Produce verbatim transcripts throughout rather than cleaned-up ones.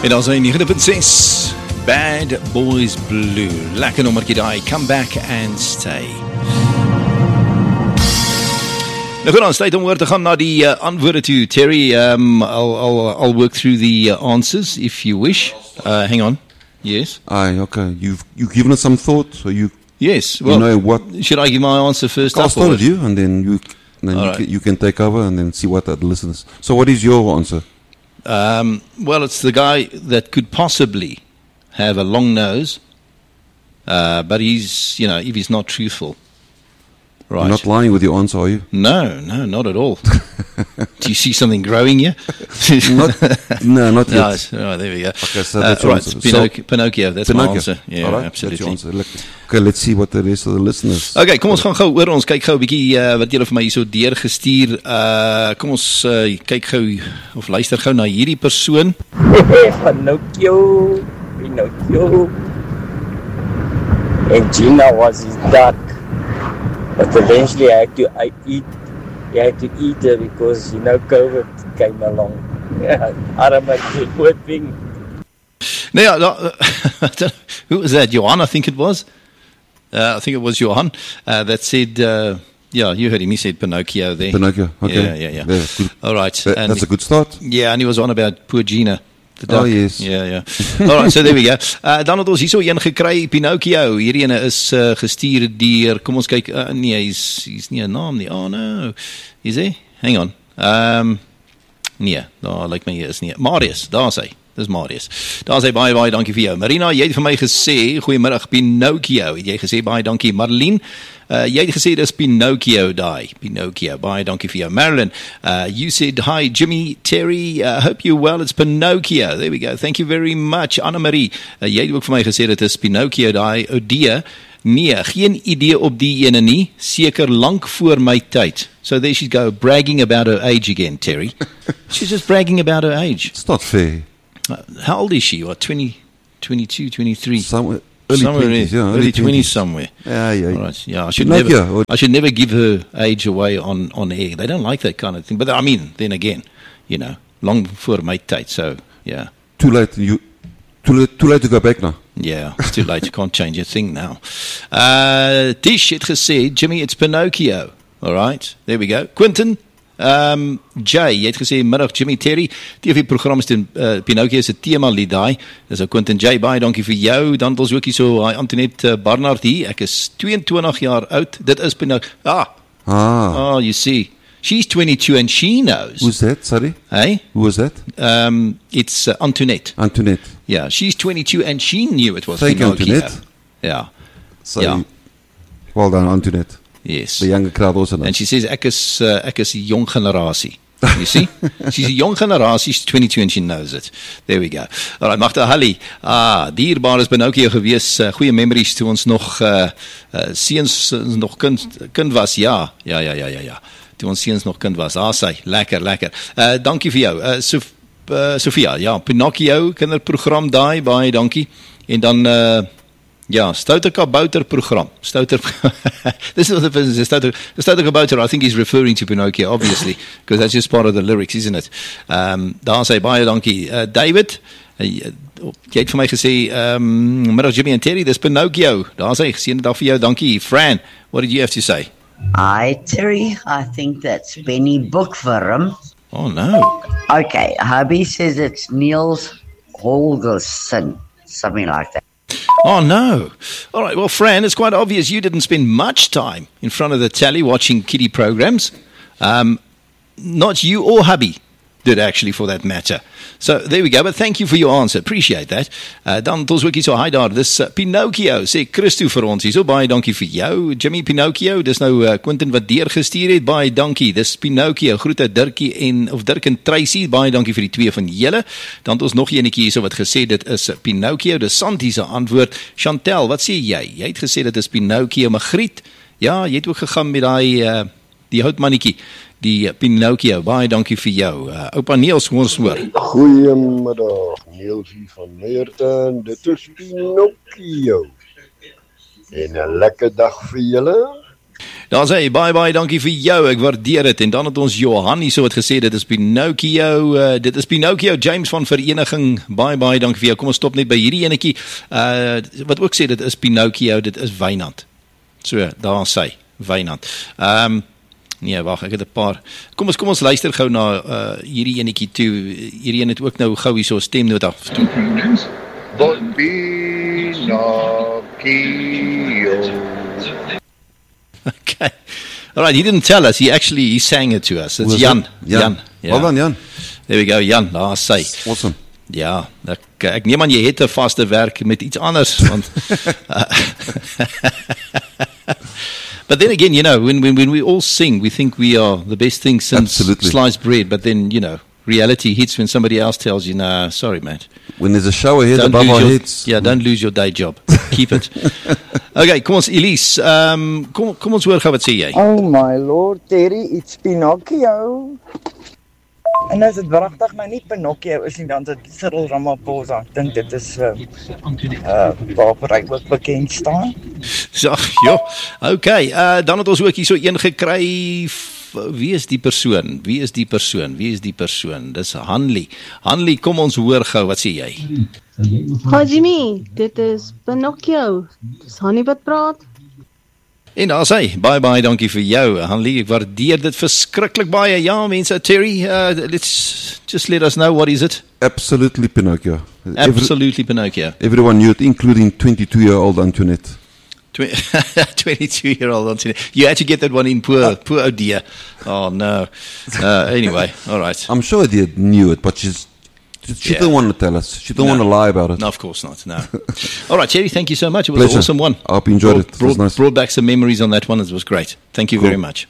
En dan zijn negen punt ses Bad Boys Blue. Lekker nommertjie daai. Come back and stay. Nou goed, dan tyd om oor te gaan na die uh, antwoorde toe. Terry, um, I'll, I'll, I'll work through the uh, answers if you wish. Uh, hang on. Yes? Aye, okay. You've you've given it some thought, so you Yes. Well, you know what. Should I give my answer first? I'll up, start or with you, and then you then you, right. can, you can take over, and then see what the listeners. So, what is your answer? Um, well, it's the guy that could possibly have a long nose, uh, but he's, you know, if he's not truthful. Right. You're not lying with your answer, are you? No, no, not at all. Do you see something growing here? not, no, not yet. Nice. Right, there we go. Okay, so Uh, that's your right, answer. Pinocchio, So, Pinocchio, that's Pinocchio. my answer. Yeah, All right, absolutely. That's your answer. Look, okay, let's see what the rest of the listeners. Okay, kom ons gaan gou oor ons kyk gou 'n bietjie uh, wat julle vir my hierso deurgestuur. Uh kom ons uh, kyk gou of luister gou na hierdie persoon. Pinocchio, Pinocchio. And Gina was his duck. But eventually I had to I eat, I had to eat her because, you know, COVID came along. Yeah, arme poor thing. Nou ja, da, who was that? Johan, I think it was. Uh, I think it was Johan uh, that said, uh, yeah, you heard him, he said Pinocchio there. Pinocchio, okay. Yeah, yeah, yeah. That's good. All right. That, and that's a good start. Yeah, and he was on about poor Gina. The duck. Oh, yes. Yeah, yeah. All right, so there we go. Uh, dan het ons hierso een gekry, Pinocchio. Hierdie ene is uh, gestuur deur, kom ons kyk, uh, nee, hy's hy's nie 'n naam nie. Oh no. Is hy? Hang on. Um, nee, daar lyk my hier is nie. Marius, daar's hy. Dis Marius. Daar sê baie baie dankie vir jou. Marina, jy het vir my gesê, goeiemiddag Pinocchio. Het jy gesê baie dankie. Marlene, uh, jy het gesê dis Pinocchio daai. Pinocchio. Baie dankie vir jou. Marilyn, uh, you said hi Jimmy, Terry, uh, hope you're well. It's Pinocchio. There we go. Thank you very much. Anna Marie, uh, jy het ook vir my gesê dit is Pinocchio daai. Odea, nee, geen idee op die ene nie. Seker lank voor my tyd. So there she go, bragging about her age again, Terry. She's just bragging about her age. It's not fair. Uh, how old is she? What, twenty, twenty-two, twenty-three? Somewhere early somewhere twenties, in, yeah, early early twenties twenties. somewhere. Yeah, yeah. All right. Yeah, I should Like never. her, or- I should never give her age away on on air. They don't like that kind of thing. But I mean, then again, you know, long voor my tyd. So yeah, Too late. You too late. Too late to go back now. yeah, it's too late. You can't change a thing now. Uh, Tish het gesê, Jimmy, it's Pinocchio. All right, there we go. Quentin. Um, Jay, jy het gesê, middag Jimmy, Terry, T V-program is ten, uh, Pinocchio se tema lied daai. Dis ou Quentin Jay, baie dankie vir jou. Dan het ons ook hier so, hy Antoinette uh, Barnard hier, ek is tweeëntwintig jaar oud, dit is Pinocchio. Ah, Ah, oh, you see, she's twenty-two and she knows. who's that? Sorry, Hey, who was that? um, it's uh, Antoinette. Antoinette. Yeah, she's twenty-two and she knew it was Thank you, Pinocchio. Antoinette. Yeah, So, Yeah. well done, Antoinette. yes. The younger crowd also knows. And she says ek is uh, ek is 'n jong generasie. You see? She's a young generasie, she's twenty-two and she knows it. There we go. All right, Magda Halli. Ah, dierbaar is Pinocchio gewees. Uh, goeie memories toe ons nog uh, uh, seuns uh, nog kind kind was. Ja, ja, ja, ja, ja, ja. Toe ons seuns nog kind was. Ah, sy, lekker, lekker. Uh, dankie vir jou. Uh, Sof, uh, Sofia, ja, Pinocchio kinderprogram daai, baie dankie. En dan uh, ja, Stouter Kabouter program. Stouter, this is what the Stouter, the Stouter Kabouter, I think he's referring to Pinocchio, obviously, because that's just part of the lyrics, isn't it? Um, daar sê baie dankie. Uh, David, uh, jy het vir my gesê, um, middag Jimmy en Terry, dis Pinocchio. Daar sê, geseënde dag vir jou, dankie. Fran, what did you have to say? Hi, Terry. I think that's Benny Bookworm. Oh, no. Okay, hubby says it's Niels Holgersson, something like that. Oh, no. All right, well, Fran, it's quite obvious you didn't spend much time in front of the telly watching kiddie programs. Um, not you or hubby did, actually, for that matter. So, there we go. But thank you for your answer. Appreciate that. Uh, dan het ons ook hier so, hi daar, dis uh, Pinocchio, sê Christo vir ons hier so, baie dankie vir jou, Jimmy Pinocchio, dis nou uh, Quentin wat deurgestuur het, baie dankie, dis Pinocchio, groete Dirkie en, of Dirk en Tracy, baie dankie vir die twee van julle. Dan het ons nog eenetjie hier so wat gesê, dit is Pinocchio, dis Santi se antwoord. Chantel, wat sê jy? Jy het gesê dit is Pinocchio, Magriet, ja, jy het ook gegaan met die, uh, die houtmannetjie, die Pinocchio, baie dankie vir jou. Uh, Oupa Niels, hoor ons hoor. Goeiemiddag, Nielsie van Meerton, dit is Pinocchio. En 'n lekker dag vir julle. Daar sê hy, baie baie dankie vir jou, ek waardeer dit. En dan het ons Johan hier so wat gesê, dit is Pinocchio, uh, dit is Pinocchio, James van Vereniging, baie baie dankie vir jou. Kom ons stop net by hierdie enetjie, uh, wat ook sê, dit is Pinocchio, dit is Wynand. So, daar sê, Wynand. Ehm, um, nee, wag, ek het 'n paar. Kom ons kom ons luister gou na uh, hierdie enetjie toe. Hierdie een het ook nou gou hierso 'n stemnoot af. Don Pinocchio. Okay. All right, he didn't tell us. He actually he sang it to us. It's Was Jan. it? Jan. Jan. Yeah. Well done, Jan. There we go, Jan. Daar sê. Awesome. Ja, ek, ek neem aan jy het 'n vaste werk met iets anders want uh, but then again, you know, when, when when we all sing, we think we are the best thing since Absolutely. sliced bread, but then, you know, reality hits when somebody else tells you, nah, sorry, mate. When there's a shower head Don't above lose our your, heads. yeah, don't lose your day job. Keep it. Okay, kom ons, Elise, um, kom, kom ons hoor gou wat sê jy. Oh my lord, Terry, it's Pinocchio. En as dit wragtig nou nie Pinocchio is nie, dan is dit Cyril Ramaphosa. Ek dink dit is uh, uh, waarvoor hy ook bekend staan. So, ja, okay, uh, dan het ons ook hier so een gekry. Wie is die persoon? Wie is die persoon? Wie is die persoon? Dis Hanlie. Hanlie, kom ons hoor gou, wat sê jy? Hi Jimmy, dit is Pinocchio. Dis Hannie wat praat. En daar sê, baie baie dankie vir jou, Hanlie, ek waardeer dit verskriklik baie. Ja, mense, Terry, uh, let's just let us know, what is it? Absolutely Pinocchio. Every, Absolutely Pinocchio. everyone knew it, including twenty-two-year-old Antoinette. twenty-two-year-old Anthony. You had to get that one in, poor, poor oh dear. Oh no. Uh, anyway, all right. I'm sure they knew it, but she's, she Yeah. didn't want to tell us. She didn't No. want to lie about it. No, of course not, no. All right, Terry, thank you so much. It was Pleasure. an awesome one. I hope you enjoyed brought, it. It Brought, was nice. brought back some memories on that one. It was great. Thank you Cool. very much.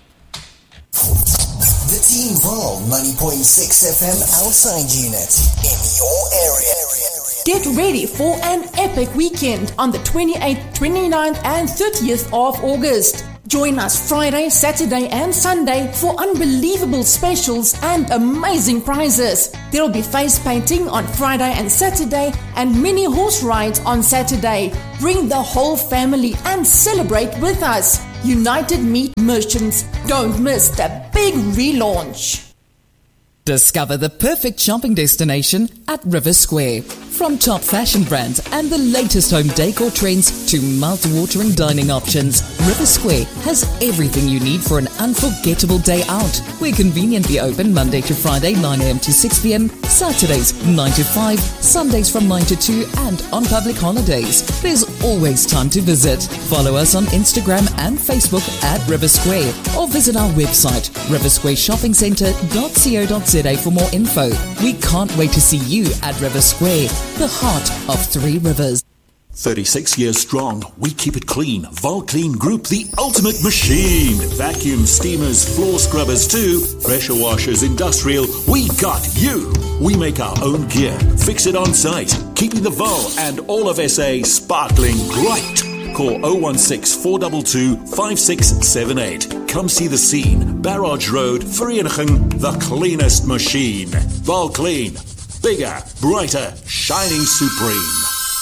The Team Vol ninety point six F M outside unit in your area. Get ready for an epic weekend on the twenty-eighth, twenty-ninth and thirtieth of August. Join us Friday, Saturday and Sunday for unbelievable specials and amazing prizes. There will be face painting on Friday and Saturday and mini horse rides on Saturday. Bring the whole family and celebrate with us. United Meat Merchants. Don't miss the big relaunch. Discover the perfect shopping destination at River Square. From top fashion brands and the latest home decor trends to mouth-watering dining options, River Square has everything you need for an unforgettable day out. We're conveniently open Monday to Friday nine a.m. to six p.m, Saturdays nine to five, Sundays from nine to two and on public holidays. There's always time to visit. Follow us on Instagram and Facebook at River Square or visit our website river square shopping centre dot co dot za for more info. We can't wait to see you at River Square, the heart of Three Rivers. thirty-six years strong, we keep it clean. Volclean Group, the ultimate machine. Vacuum, steamers, floor scrubbers too. Pressure washers, industrial, we got you. We make our own gear, fix it on site, keeping the Vol and all of S A sparkling bright. Call oh one six, four two two, five six seven eight. Come see the scene. Barrage Road, Vereniging, the cleanest machine. Volclean, bigger, brighter, shining supreme.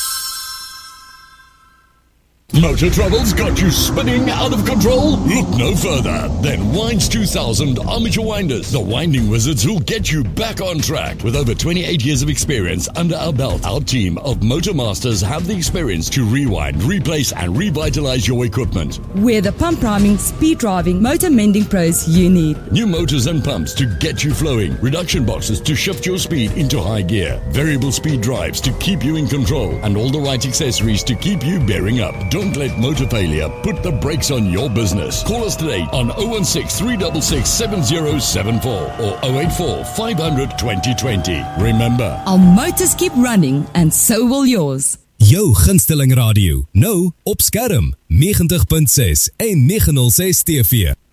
Motor troubles got you spinning out of control? Look no further than Winds two thousand Armature Winders, the winding wizards who'll get you back on track. With over twenty-eight years of experience under our belt, our team of motor masters have the experience to rewind, replace and revitalize your equipment. We're the pump priming, speed driving, motor mending pros you need. New motors and pumps to get you flowing, reduction boxes to shift your speed into high gear, variable speed drives to keep you in control, and all the right accessories to keep you bearing up. Don't let motor failure put the brakes on your business. Call us today on oh one six, three six six, seven oh seven four or oh eight four, five hundred, twenty twenty. Remember, Our motors keep running and so will yours. Jou gunsteling radio, nou op skerm, negentig punt ses en negen oh ses T V.